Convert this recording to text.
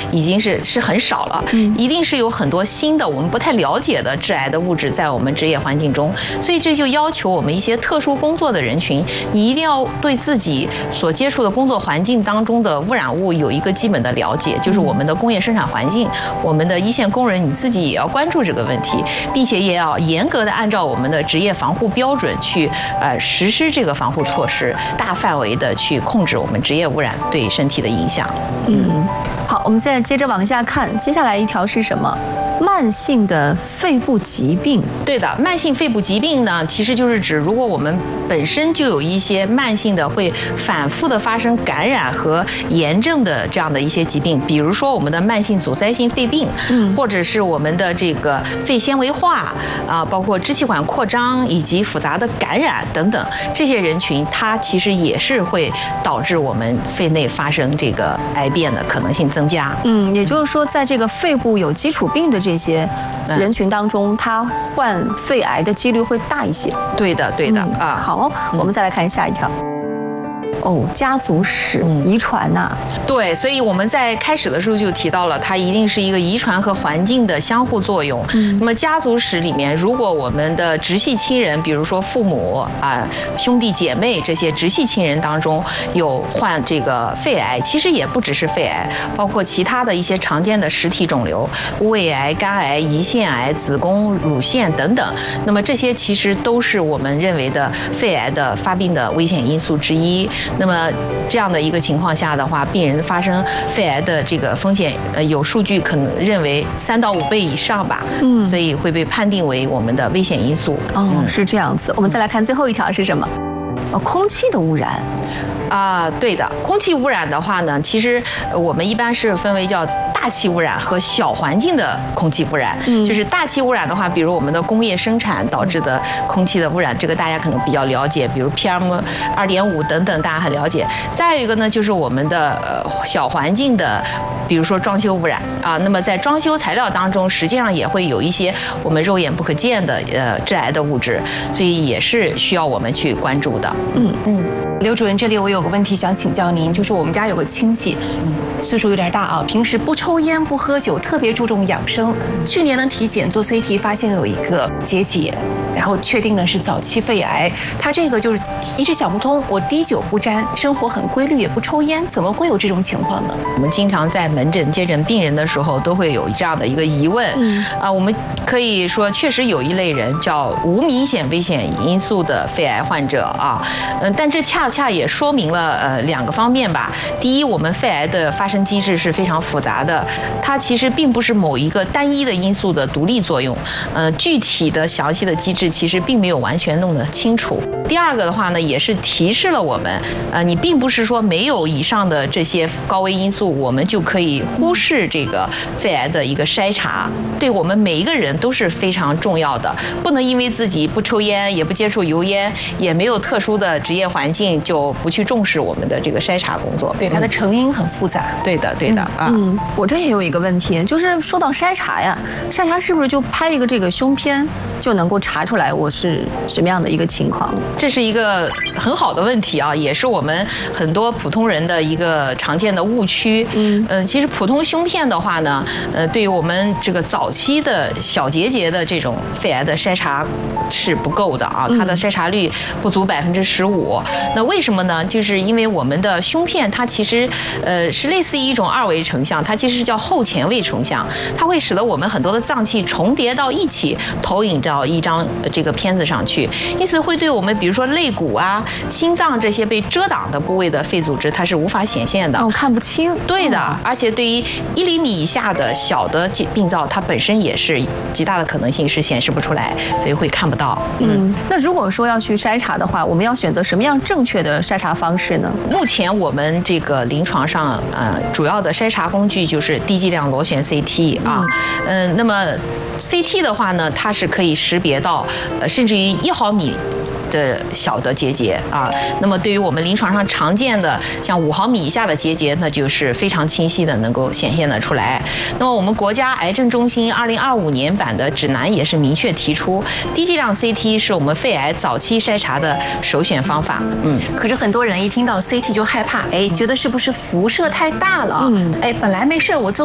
已经是很少了，一定是有很多新的我们不太了解的致癌的物质在我们职业环境中，所以这就要求我们一些特殊工作的人群，你一定要对自己所接触的工作环境当中的污染物有一个基本的了解，就是我们的工业生产环境，我们的一线工人你自己也要关注这个问题，并且也要严格的按照我们的职业防护标准去实施这个防护措施，大范围的去控制我们职业污染对身体的影响。 好，我们再接着往下看，接下来一条是什么？慢性的肺部疾病。 对的，慢性肺部疾病呢，其实就是指如果我们本身就有一些慢性的会反复的发生感染和炎症的这样的一些疾病，比如说我们的慢性阻塞性肺病，或者是我们的这个肺纤维化啊，包括支气管扩张以及复杂的感染等等，这些人群它其实也是会导致我们肺内发生这个癌变的可能性增加。 也就是说，在这个肺部有基础病的这些人群当中，他患肺癌的几率会大一些。 对的，对的啊。 好，我们再来看下一条。家族史遗传呐， 对，所以我们在开始的时候就提到了，它一定是一个遗传和环境的相互作用。那么家族史里面，如果我们的直系亲人，比如说父母兄弟姐妹这些直系亲人当中有患这个肺癌，其实也不只是肺癌，包括其他的一些常见的实体肿瘤，胃癌、肝癌、胰腺癌、子宫、乳腺等等。那么这些其实都是我们认为的肺癌的发病的危险因素之一。那么这样的一个情况下的话，病人发生肺癌的这个风险，有数据可能认为3到5倍以上吧，所以会被判定为我们的危险因素。 是这样子。我们再来看最后一条是什么？空气的污染。 对的，空气污染的话呢，其实我们一般是分为叫大气污染和小环境的空气污染。就是大气污染的话，比如我们的工业生产导致的空气的污染，这个大家可能比较了解，比如 PM2.5等等，大家很了解。再有一个呢，就是我们的小环境的，比如说装修污染那么在装修材料当中，实际上也会有一些我们肉眼不可见的致癌的物质，所以也是需要我们去关注的。 刘主任，这里我有个问题想请教您，就是我们家有个亲戚，岁数有点大啊，平时不抽烟不喝酒，特别注重养生。去年的体检做 CT 发现有一个结节，然后确定的是早期肺癌。他这个就是一直想不通，我滴酒不沾，生活很规律，也不抽烟，怎么会有这种情况呢？ 我们经常在门诊接诊病人的时候，都会有这样的一个疑问。我们可以说，确实有一类人叫无明显危险因素的肺癌患者但这恰恰也说明了2个方面吧。第一，我们肺癌的发生机制是非常复杂的，它其实并不是某一个单一的因素的独立作用。具体的详细的机制其实并没有完全弄得清楚。第二个的话呢，也是提示了我们，你并不是说没有以上的这些高危因素，我们就可以忽视这个肺癌的一个筛查，对我们每一个人都是非常重要的。不能因为自己不抽烟，也不接触油烟，也没有特殊的职业环境，就不去重视我们的这个筛查工作。 对，它的成因很复杂。 对的，对的我这也有一个问题，就是说到筛查呀，筛查是不是就拍一个这个胸片就能够查出来我是什么样的一个情况？ 这是一个很好的问题也是我们很多普通人的一个常见的误区。其实普通胸片的话呢，对于我们这个早期的小结节的这种肺癌的筛查是不够的它的筛查率不足15%。那为什么呢？就是因为我们的胸片它其实是类似于一种2维成像，它其实是叫后前位成像，它会使得我们很多的脏器重叠到一起，投影到一张这个片子上去，因此会对我们比如说肋骨心脏这些被遮挡的部位的肺组织，它是无法显现的。 看不清。 对的，而且对于1厘米以下的小的病灶，它本身也是极大的可能性是显示不出来，所以会看不到。 那如果说要去筛查的话，我们要选择什么样正确的筛查方式呢？ 目前我们这个临床上主要的筛查工具就是低剂量螺旋 CT 那么 CT 的话呢，它是可以识别到甚至于1毫米的小的结节那么对于我们临床上常见的像5毫米以下的结节，那就是非常清晰的能够显现得出来。那么我们国家癌症中心2025年版的指南也是明确提出，低剂量 CT 是我们肺癌早期筛查的首选方法。 可是很多人一听到 CT 就害怕，觉得是不是辐射太大了？本来没事，我做